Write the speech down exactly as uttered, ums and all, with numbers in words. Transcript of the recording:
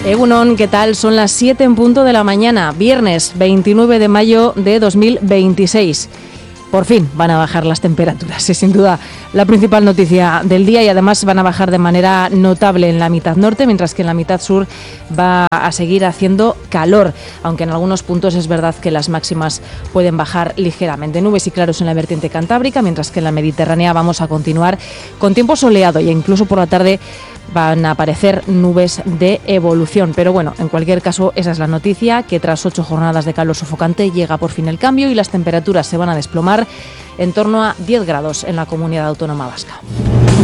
Egunon, ¿qué tal? Son las siete en punto de la mañana, viernes veintinueve de mayo de dos mil veintiséis. Por fin van a bajar las temperaturas, es sin duda la principal noticia del día, y además van a bajar de manera notable en la mitad norte, mientras que en la mitad sur va a seguir haciendo calor, aunque en algunos puntos es verdad que las máximas pueden bajar ligeramente. Nubes y claros en la vertiente cantábrica, mientras que en la Mediterránea vamos a continuar con tiempo soleado e incluso por la tarde van a aparecer nubes de evolución. Pero bueno, en cualquier caso, esa es la noticia, que tras ocho jornadas de calor sofocante llega por fin el cambio y las temperaturas se van a desplomar en torno a diez grados en la comunidad autónoma vasca.